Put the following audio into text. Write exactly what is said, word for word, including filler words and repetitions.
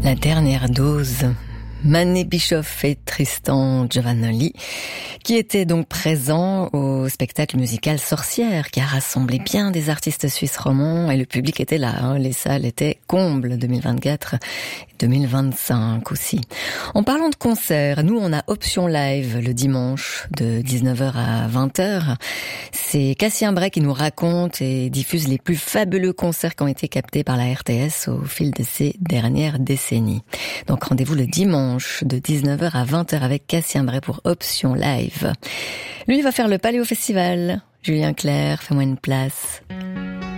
La dernière dose. Mané Bischoff et Tristan Giovanoli, qui étaient donc présents au spectacle musical Sorcière, qui a rassemblé bien des artistes suisses romans, et le public était là, hein, les salles étaient combles deux mille vingt-quatre et deux mille vingt-cinq aussi. En parlant de concerts, nous on a Option Live le dimanche de dix-neuf heures à vingt heures. C'est Cassien Bray qui nous raconte et diffuse les plus fabuleux concerts qui ont été captés par la R T S au fil de ces dernières décennies. Donc rendez-vous le dimanche de dix-neuf heures à vingt heures avec Cassien Bray pour Option Live. Lui, il va faire le Paléo Festival. Julien Clerc, fais-moi une place.